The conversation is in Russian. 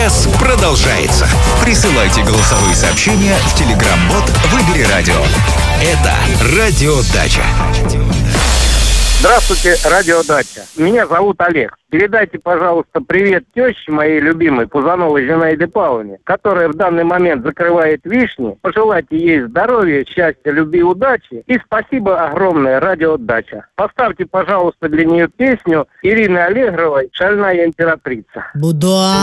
Радиорекорд-экспресс продолжается. Присылайте голосовые сообщения в Telegram-бот «Выбери радио». Это «Радиодача». Здравствуйте, Радиодача. Меня зовут Олег. Передайте, пожалуйста, привет теще моей любимой Пузановой Зинаиде Павловне, которая в данный момент закрывает вишни. Пожелайте ей здоровья, счастья, любви, удачи. И спасибо огромное, Радиодача. Поставьте, пожалуйста, для нее песню Ирины Аллегровой «Шальная императрица».